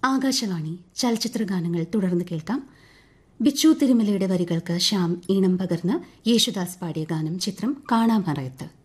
ആകാശവാണി ചലച്ചിത്ര ഗാനങ്ങൾ തുടർന്ന് കേൾക്കാം. ബിച്ചു തിരുമലയുടെ വരികൾക്ക് ശ്യാം ഈണം പകർന്ന് യേശുദാസ് പാടിയ ഗാനം. ചിത്രം കാണാമറയത്ത്.